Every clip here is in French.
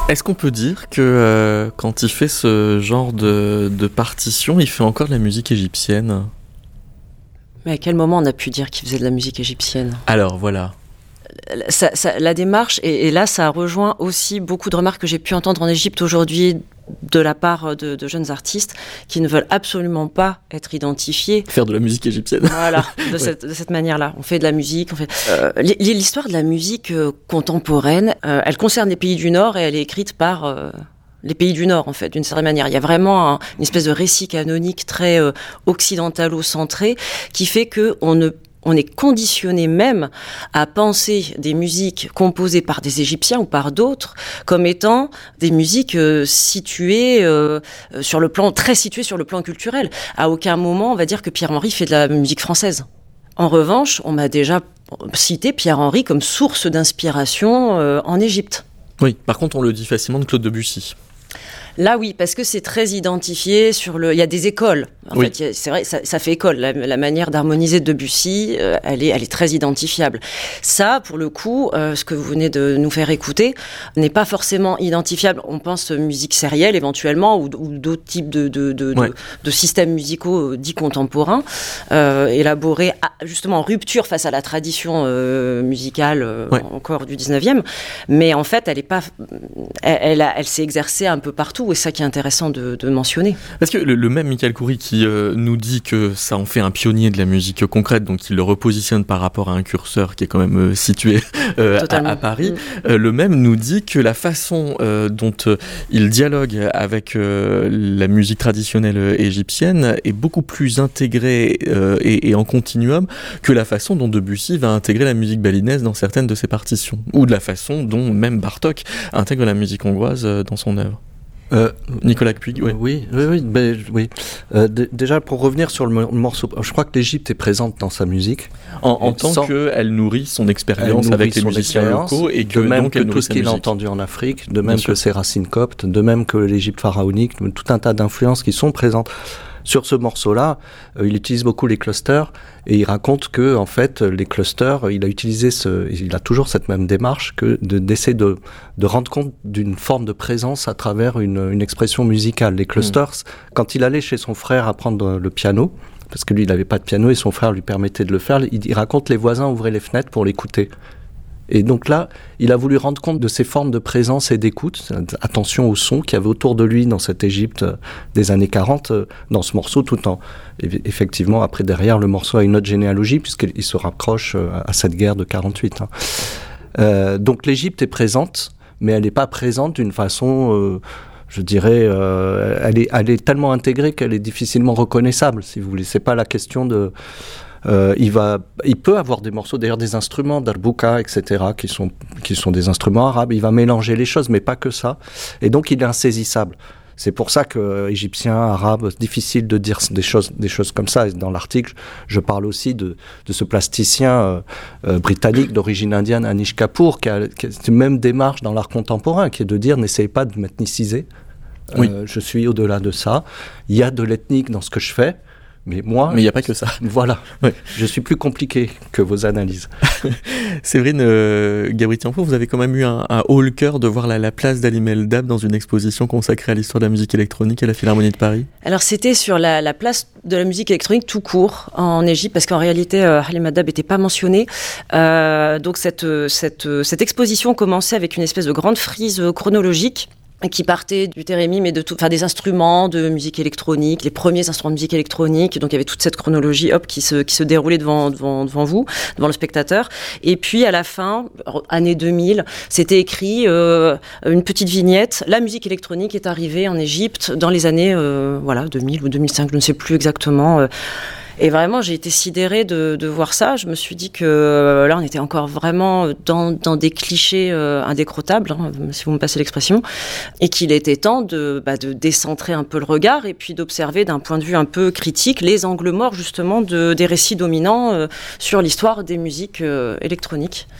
Est-ce qu'on peut dire que quand il fait ce genre de partition, il fait encore de la musique égyptienne ? Mais à quel moment on a pu dire qu'il faisait de la musique égyptienne ? Alors voilà. La démarche, et là ça rejoint aussi beaucoup de remarques que j'ai pu entendre en Égypte aujourd'hui de la part de jeunes artistes qui ne veulent absolument pas être identifiés. Faire de la musique égyptienne. Voilà, de cette manière-là. On fait de la musique. L'histoire de la musique contemporaine, elle concerne les pays du Nord et elle est écrite par les pays du Nord, en fait, d'une certaine manière. Il y a vraiment une espèce de récit canonique très occidentalo-centré qui fait on est conditionné même à penser des musiques composées par des Égyptiens ou par d'autres comme étant des musiques situées sur le plan culturel. À aucun moment on va dire que Pierre-Henry fait de la musique française. En revanche, on m'a déjà cité Pierre-Henry comme source d'inspiration en Égypte. Oui, par contre on le dit facilement de Claude Debussy. Là, oui, parce que c'est très identifié il y a des écoles. En fait, c'est vrai, ça fait école. La manière d'harmoniser de Debussy, elle est très identifiable. Ça, pour le coup, ce que vous venez de nous faire écouter, n'est pas forcément identifiable. On pense musique sérielle, éventuellement, ou d'autres types de systèmes musicaux dits contemporains, élaborés justement en rupture face à la tradition musicale encore du 19e. Mais en fait, elle s'est exercée un peu partout. Et c'est ça qui est intéressant de mentionner. Parce que le même Michael Khoury qui nous dit que ça en fait un pionnier de la musique concrète, donc il le repositionne par rapport à un curseur qui est quand même situé à Paris, le même nous dit que la façon dont il dialogue avec la musique traditionnelle égyptienne est beaucoup plus intégrée et en continuum que la façon dont Debussy va intégrer la musique balinaise dans certaines de ses partitions, ou de la façon dont même Bartók intègre la musique hongroise dans son œuvre. Nicolas Puig, oui. Déjà, pour revenir sur le morceau, je crois que l'Égypte est présente dans sa musique. En tant qu'elle nourrit son expérience avec les musiciens locaux, et que de même donc que tout ce qu'il a entendu en Afrique, de même que ses racines coptes, de même que l'Égypte pharaonique, tout un tas d'influences qui sont présentes. Sur ce morceau-là, il utilise beaucoup les clusters et il raconte que, en fait, les clusters, il a toujours cette même démarche d'essayer de rendre compte d'une forme de présence à travers une expression musicale. Les clusters, quand il allait chez son frère apprendre le piano, parce que lui, il n'avait pas de piano et son frère lui permettait de le faire, il raconte les voisins ouvraient les fenêtres pour l'écouter. Et donc là, il a voulu rendre compte de ces formes de présence et d'écoute, attention au son qu'il y avait autour de lui dans cette Égypte des années 40, dans ce morceau, tout en... Effectivement, après, derrière, le morceau a une autre généalogie, puisqu'il se rapproche à cette guerre de 48. Donc l'Égypte est présente, mais elle n'est pas présente d'une façon... je dirais, elle est tellement intégrée qu'elle est difficilement reconnaissable, si vous voulez. C'est pas la question de... il peut avoir des morceaux, d'ailleurs des instruments, d'arbouka, etc., qui sont des instruments arabes. Il va mélanger les choses, mais pas que ça. Et donc, il est insaisissable. C'est pour ça que égyptien, arabe, c'est difficile de dire des choses comme ça. Et dans l'article, je parle aussi de ce plasticien britannique d'origine indienne, Anish Kapoor, qui a cette même démarche dans l'art contemporain, qui est de dire n'essayez pas de m'ethniciser. Je suis au-delà de ça. Il y a de l'ethnique dans ce que je fais. Mais il n'y a pas que ça. Voilà. Ouais. Je suis plus compliqué que vos analyses. Séverine Gabritianpour, vous avez quand même eu un haut le cœur de voir la place d'Halim El-Dab dans une exposition consacrée à l'histoire de la musique électronique à la Philharmonie de Paris. Alors c'était sur la place de la musique électronique tout court en Égypte, parce qu'en réalité Halim El-Dab n'était pas mentionné. Donc cette exposition commençait avec une espèce de grande frise chronologique qui partait du thérémime et des instruments de musique électronique, les premiers instruments de musique électronique. Donc il y avait toute cette chronologie qui se déroulait devant vous, devant le spectateur. Et puis à la fin, année 2000, c'était écrit une petite vignette. La musique électronique est arrivée en Égypte dans les années 2000 ou 2005, je ne sais plus exactement. Et vraiment, j'ai été sidérée de voir ça. Je me suis dit que là, on était encore vraiment dans des clichés indécrottables, si vous me passez l'expression, et qu'il était temps de décentrer un peu le regard et puis d'observer d'un point de vue un peu critique les angles morts, justement, des récits dominants sur l'histoire des musiques électroniques.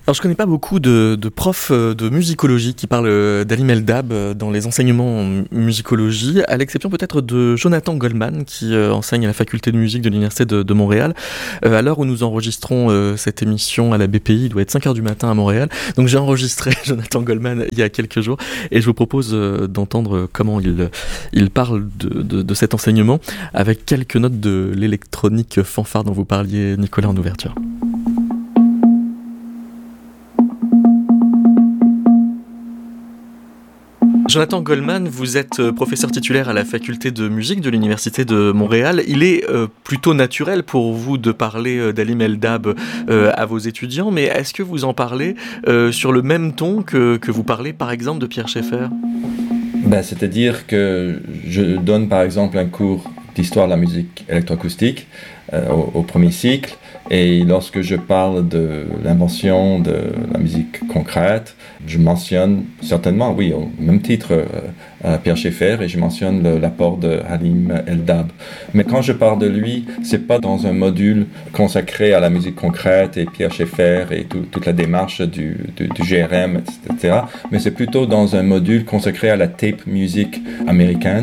Alors je connais pas beaucoup de profs de musicologie qui parlent d'Halim El-Dab dans les enseignements en musicologie, à l'exception peut-être de Jonathan Goldman qui enseigne à la faculté de musique de l'université de Montréal. À l'heure où nous enregistrons cette émission à la BPI, il doit être 5h du matin à Montréal. Donc j'ai enregistré Jonathan Goldman il y a quelques jours et je vous propose d'entendre comment il parle de cet enseignement avec quelques notes de l'électronique fanfare dont vous parliez, Nicolas, en ouverture. Jonathan Goldman, vous êtes professeur titulaire à la faculté de musique de l'université de Montréal. Il est plutôt naturel pour vous de parler d'Halim El-Dab à vos étudiants, mais est-ce que vous en parlez sur le même ton que vous parlez par exemple de Pierre Schaeffer ? C'est-à-dire que je donne par exemple un cours d'histoire de la musique électroacoustique au premier cycle, et lorsque je parle de l'invention de la musique concrète, je mentionne certainement, oui, au même titre, Pierre Schaeffer, et je mentionne l'apport de Halim El-Dab. Mais quand je parle de lui, c'est pas dans un module consacré à la musique concrète et Pierre Schaeffer et toute la démarche du GRM, etc. Mais c'est plutôt dans un module consacré à la tape music américaine,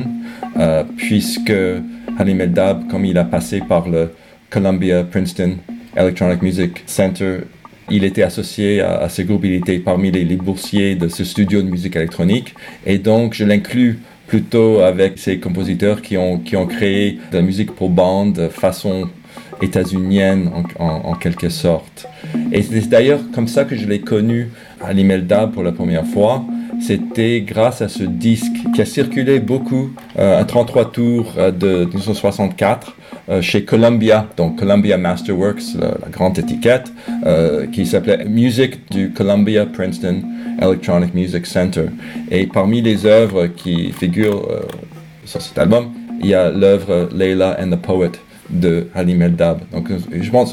puisque Halim El-Dab, comme il a passé par le Columbia Princeton Electronic Music Center, il était associé à ce groupe, il était parmi les boursiers de ce studio de musique électronique, et donc je l'inclus plutôt avec ces compositeurs qui ont créé de la musique pour bande façon états-unienne en quelque sorte. Et c'est d'ailleurs comme ça que je l'ai connu, Halim El-Dab, pour la première fois. C'était grâce à ce disque qui a circulé beaucoup, un 33 tours de 1964 chez Columbia, donc Columbia Masterworks, la grande étiquette, qui s'appelait Music du Columbia Princeton Electronic Music Center. Et parmi les œuvres qui figurent sur cet album, il y a l'œuvre Layla and the Poet de Halim El-Dab. Donc je pense,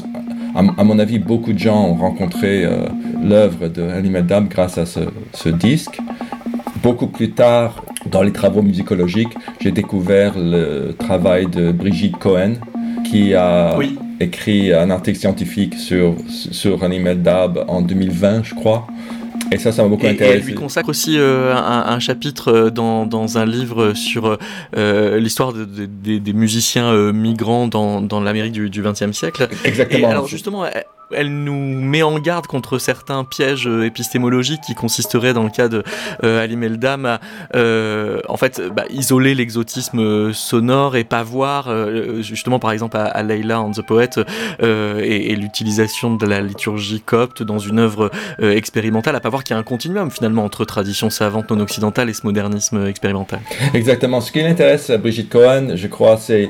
à mon avis, beaucoup de gens ont rencontré l'œuvre de Halim El-Dab grâce à ce disque. Beaucoup plus tard, dans les travaux musicologiques, j'ai découvert le travail de Brigitte Cohen, qui a écrit un article scientifique sur Halim El-Dab en 2020, je crois. Et ça m'a beaucoup intéressé. Et elle lui consacre aussi un chapitre dans un livre sur l'histoire des musiciens migrants dans l'Amérique du XXe siècle. Exactement. Et alors justement, elle nous met en garde contre certains pièges épistémologiques qui consisteraient, dans le cas de Halim El-Dab, à en fait isoler l'exotisme sonore et pas voir justement par exemple à Layla and the Poet et l'utilisation de la liturgie copte dans une œuvre expérimentale, à pas voir qu'il y a un continuum finalement entre tradition savante non occidentale et ce modernisme expérimental. Exactement. Ce qui l'intéresse à Brigitte Cohen, je crois, c'est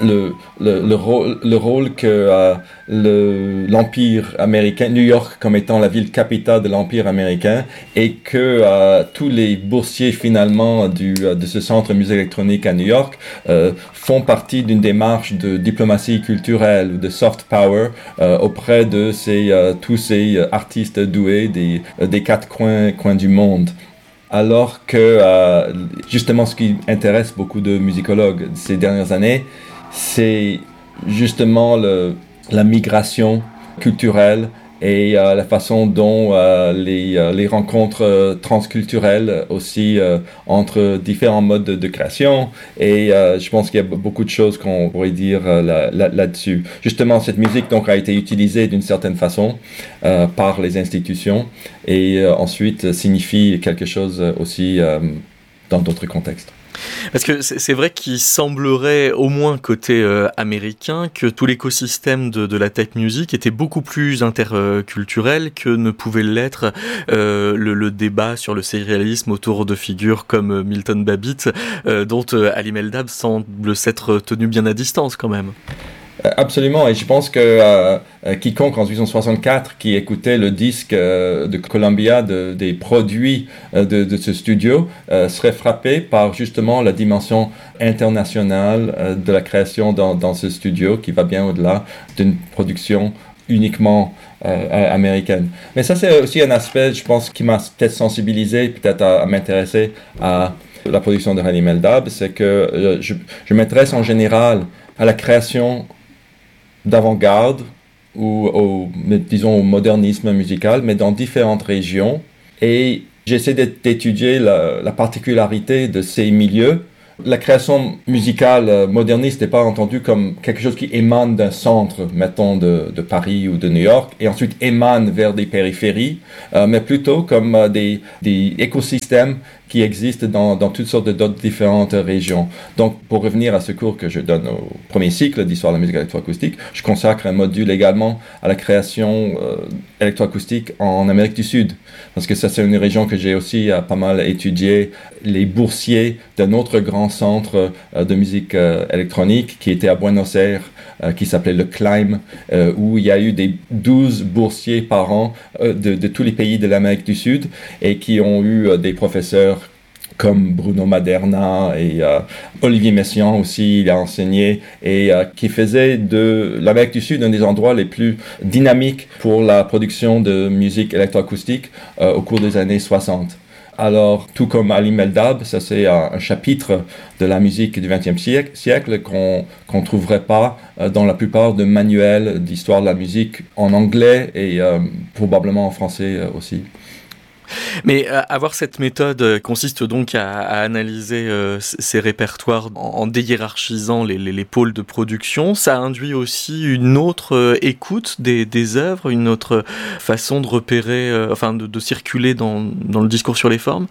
le rôle que l'Empire américain, New York comme étant la ville capitale de l'Empire américain, et que tous les boursiers finalement de ce centre de musique électronique à New York font partie d'une démarche de diplomatie culturelle, de soft power auprès de tous ces artistes doués des quatre coins du monde. Alors que justement ce qui intéresse beaucoup de musicologues ces dernières années, c'est justement la migration culturelle et la façon dont les rencontres transculturelles aussi entre différents modes de création, et je pense qu'il y a beaucoup de choses qu'on pourrait dire là-dessus. Justement, cette musique donc a été utilisée d'une certaine façon par les institutions et ensuite signifie quelque chose aussi dans d'autres contextes. Parce que c'est vrai qu'il semblerait, au moins côté américain, que tout l'écosystème de la tech music était beaucoup plus interculturel que ne pouvait l'être le débat sur le sérialisme autour de figures comme Milton Babbitt, dont Halim El-Dab semble s'être tenu bien à distance quand même. Absolument, et je pense que quiconque en 1964 qui écoutait le disque de Columbia des produits de ce studio serait frappé par justement la dimension internationale de la création dans ce studio, qui va bien au-delà d'une production uniquement américaine. Mais ça, c'est aussi un aspect, je pense, qui m'a peut-être sensibilisé, peut-être à m'intéresser à la production de Halim El-Dab, c'est que je m'intéresse en général à la création d'avant-garde disons au modernisme musical, mais dans différentes régions. Et j'essaie d'étudier la particularité de ces milieux. La création musicale moderniste n'est pas entendue comme quelque chose qui émane d'un centre, mettons de Paris ou de New York, et ensuite émane vers des périphéries, mais plutôt comme des écosystèmes qui existent dans toutes sortes d'autres différentes régions. Donc, pour revenir à ce cours que je donne au premier cycle d'histoire de la musique électroacoustique, je consacre un module également à la création électroacoustique en Amérique du Sud, parce que ça, c'est une région que j'ai aussi pas mal étudiée. Les boursiers d'un autre grand centre de musique électronique qui était à Buenos Aires, qui s'appelait le CLIME, où il y a eu 12 boursiers par an de tous les pays de l'Amérique du Sud et qui ont eu des professeurs comme Bruno Maderna et Olivier Messiaen aussi, il a enseigné, et qui faisait de l'Amérique du Sud un des endroits les plus dynamiques pour la production de musique électroacoustique au cours des années 60. Alors, tout comme Ali Meldab, ça c'est un chapitre de la musique du XXe siècle qu'on ne trouverait pas dans la plupart de manuels d'histoire de la musique en anglais et probablement en français aussi. Mais avoir cette méthode consiste donc à analyser ces répertoires en déhiérarchisant les pôles de production. Ça induit aussi une autre écoute des œuvres, une autre façon de repérer, de circuler dans le discours sur les formes.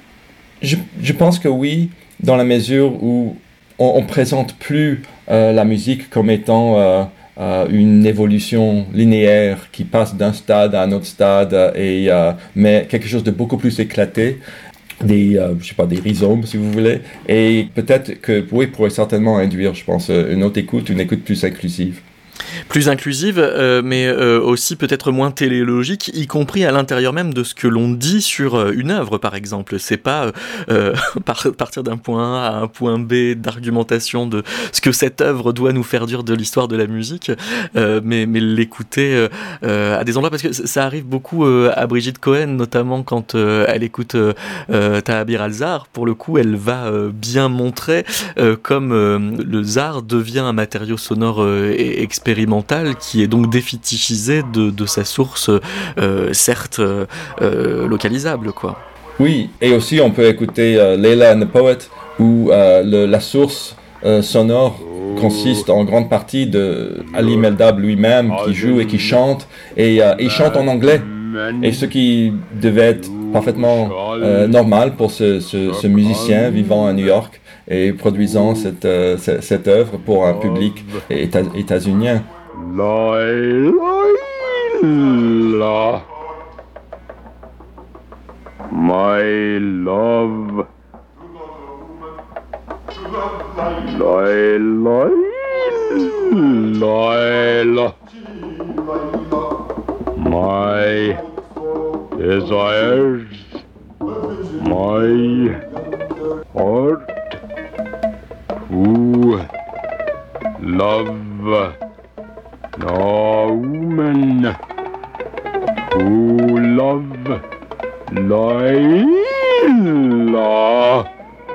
Je pense que oui, dans la mesure où on ne présente plus la musique comme étant une évolution linéaire qui passe d'un stade à un autre stade, mais quelque chose de beaucoup plus éclaté, des rhizomes si vous voulez, et peut-être que oui, pourrait certainement induire, je pense, une écoute plus inclusive. Plus inclusive, mais aussi peut-être moins téléologique, y compris à l'intérieur même de ce que l'on dit sur une œuvre, par exemple. C'est pas partir d'un point A à un point B d'argumentation de ce que cette œuvre doit nous faire dire de l'histoire de la musique, mais l'écouter à des endroits, parce que ça arrive beaucoup à Brigitte Cohen, notamment quand elle écoute Taha Bir Al-Zahar. Pour le coup, elle va bien montrer comme le zar devient un matériau sonore expérimental qui est donc défétichisé de sa source, certes localisable, quoi. Oui, et aussi on peut écouter Layla and the Poet, où la source sonore consiste en grande partie de Ali Meldab lui-même qui joue et qui chante, et il chante en anglais, et ce qui devait être parfaitement normal pour ce musicien vivant à New York et produisant cette œuvre pour un public états-unien. Layla, my love. Layla, my desires, my heart to love. No woman who love Layla.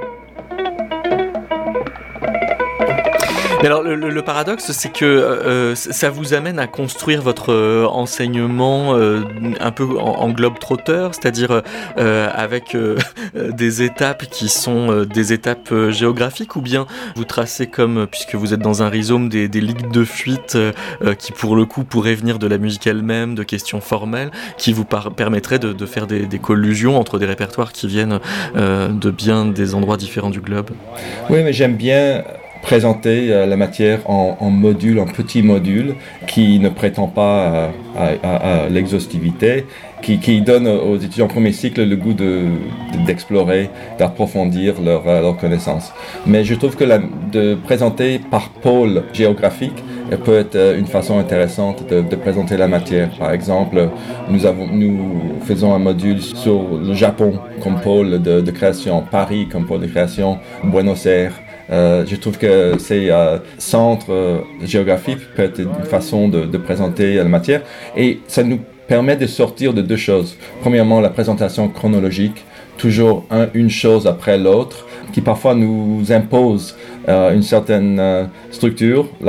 Mais alors le paradoxe, c'est que ça vous amène à construire votre enseignement un peu en globe-trotteur, c'est-à-dire avec des étapes qui sont des étapes géographiques, ou bien vous tracez comme, puisque vous êtes dans un rhizome, des lignes de fuite qui pour le coup pourraient venir de la musique elle-même, de questions formelles, qui vous permettraient de faire des collusions entre des répertoires qui viennent de bien des endroits différents du globe. Oui, mais j'aime bien présenter la matière en modules, en petits modules, qui ne prétend pas à l'exhaustivité, qui donne aux étudiants en premier cycle le goût d'explorer, d'approfondir leur connaissance. Mais je trouve que de présenter par pôle géographique peut être une façon intéressante de présenter la matière. Par exemple, nous faisons un module sur le Japon comme pôle de création, Paris comme pôle de création, Buenos Aires. Je trouve que ces centres géographiques peuvent être une façon de présenter la matière, et ça nous permet de sortir de deux choses. Premièrement, la présentation chronologique, toujours une chose après l'autre, qui parfois nous impose une certaine structure. Là,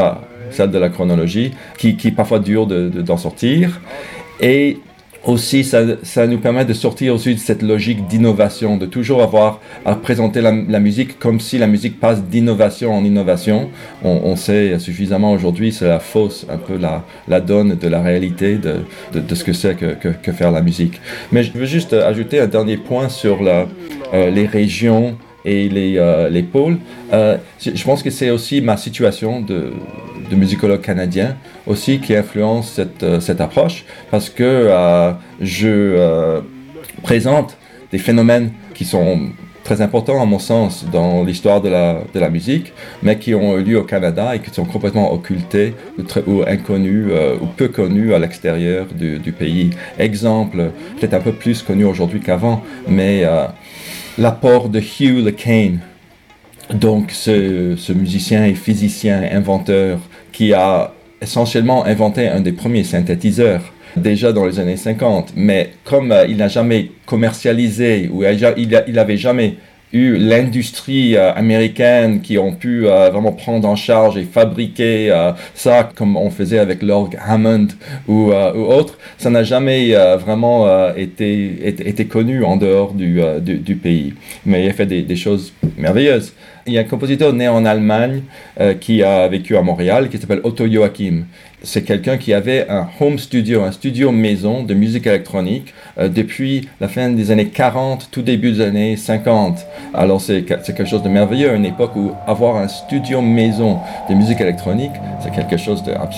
celle de la chronologie, qui est parfois dur d'en sortir. Et aussi, ça nous permet de sortir aussi de cette logique d'innovation, de toujours avoir à présenter la musique comme si la musique passe d'innovation en innovation. On sait suffisamment aujourd'hui, c'est la fausse, un peu la donne de la réalité de ce que c'est que faire la musique. Mais je veux juste ajouter un dernier point sur les régions et les pôles. Je pense que c'est aussi ma situation de musicologue canadien aussi qui influence cette approche, parce que je présente des phénomènes qui sont très importants à mon sens dans l'histoire de la musique, mais qui ont eu lieu au Canada et qui sont complètement occultés ou inconnus ou peu connus à l'extérieur du pays. Exemple, peut-être un peu plus connu aujourd'hui qu'avant, mais l'apport de Hugh LeCane, donc ce musicien et physicien, inventeur, qui a essentiellement inventé un des premiers synthétiseurs, déjà dans les années 50, mais comme il n'a jamais commercialisé, ou il n'avait jamais eu l'industrie américaine qui ont pu vraiment prendre en charge et fabriquer ça comme on faisait avec l'orgue Hammond ou autre, ça n'a jamais vraiment été connu en dehors du pays. Mais il a fait des choses merveilleuses. Il y a un compositeur né en Allemagne qui a vécu à Montréal, qui s'appelle Otto Joachim. C'est quelqu'un qui avait un home studio, un studio maison de musique électronique depuis la fin des années 40, tout début des années 50. Alors c'est quelque chose de merveilleux, à une époque où avoir un studio maison de musique électronique, c'est quelque chose d'absolument